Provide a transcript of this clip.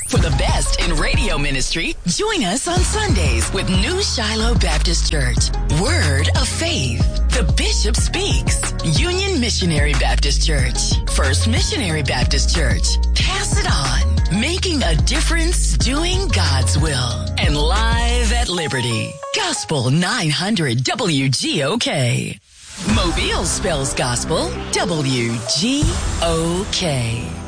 For the best in radio ministry, join us on Sundays with New Shiloh Baptist Church. Word of Faith. The Bishop Speaks. Union Missionary Baptist Church. First Missionary Baptist Church. Pass it on. Making a difference, doing God's will. And Live at Liberty. Gospel 900 WGOK. Mobile spells gospel WGOK.